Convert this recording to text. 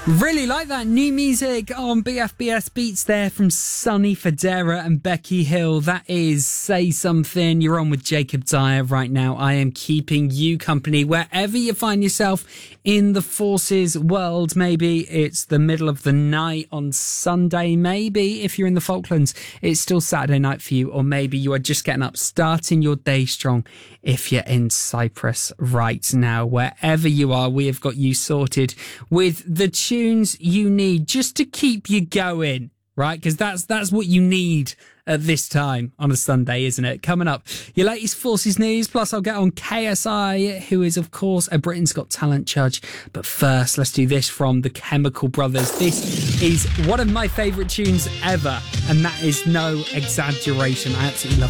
Really like that new music on BFBS Beats there from Sonny Fodera and Becky Hill. That is Say Something. You're on with Jacob Dyer right now. I am keeping you company wherever you find yourself in the forces world. Maybe it's the middle of the night on Sunday. Maybe if you're in the Falklands, it's still Saturday night for you. Or maybe you are just getting up, starting your day strong if you're in Cyprus right now. Wherever you are, we have got you sorted with the tunes you need just to keep you going, right? Because that's what you need at this time on a Sunday, isn't it? Coming up, your latest Forces news, plus I'll get on KSI, who is, of course, a Britain's Got Talent judge. But first, let's do this from the Chemical Brothers. This is one of my favourite tunes ever, and that is no exaggeration. I absolutely love